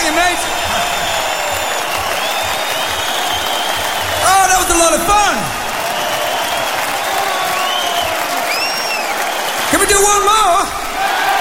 Thank you, mate. Oh, that was a lot of fun. Can we do one more?